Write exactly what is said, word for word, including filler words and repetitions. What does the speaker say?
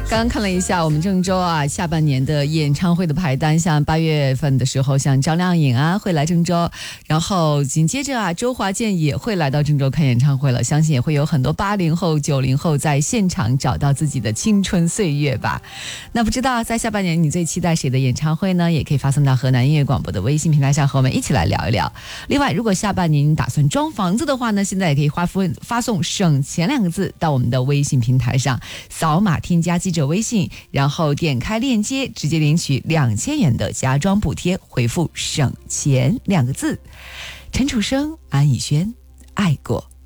刚刚看了一下我们郑州啊下半年的演唱会的排单，像八月份的时候，像张靓颖啊会来郑州，然后紧接着啊周华健也会来到郑州开演唱会了，相信也会有很多八零后、九零后在现场找到自己的青春岁月吧。那不知道在下半年你最期待谁的演唱会呢？也可以发送到河南音乐广播的微信平台上和我们一起来聊一聊。另外，如果下半年你打算装房子的话呢，现在也可以发发送省钱两个字到我们的微信平台上，扫码添加记者微信，然后点开链接直接领取两千元的家装补贴，回复省钱两个字。陈楚生、安以轩，爱过。